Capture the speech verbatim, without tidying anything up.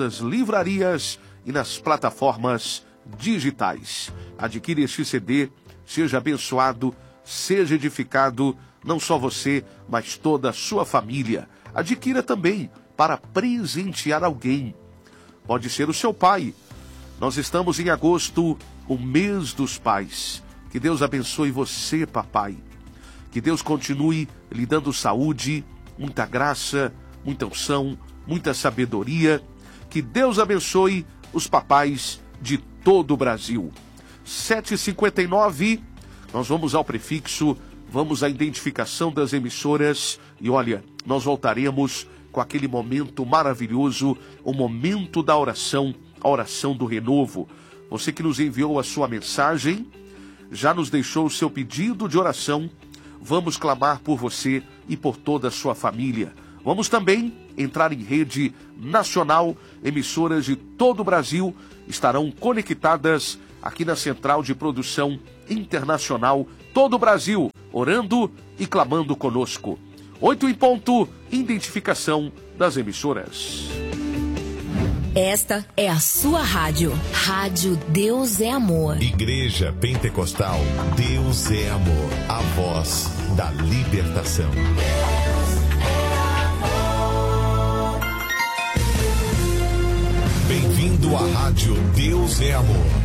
nas livrarias e nas plataformas digitais. Adquire este C D, seja abençoado, seja edificado, não só você, mas toda a sua família. Adquira também para presentear alguém. Pode ser o seu pai. Nós estamos em agosto, o mês dos pais. Que Deus abençoe você, papai. Que Deus continue lhe dando saúde, muita graça, muita unção, muita sabedoria. Que Deus abençoe os papais de todo o Brasil. sete e cinquenta e nove, nós vamos ao prefixo, vamos à identificação das emissoras e olha, nós voltaremos com aquele momento maravilhoso, o momento da oração, a oração do renovo. Você que nos enviou a sua mensagem, já nos deixou o seu pedido de oração, vamos clamar por você e por toda a sua família. Vamos também entrar em rede nacional, emissoras de todo o Brasil estarão conectadas aqui na Central de Produção Internacional, todo o Brasil, orando e clamando conosco. Oito em ponto, identificação das emissoras. Esta é a sua rádio. Rádio Deus é Amor. Igreja Pentecostal Deus é Amor. A voz da libertação. Bem-vindo à Rádio Deus é Amor.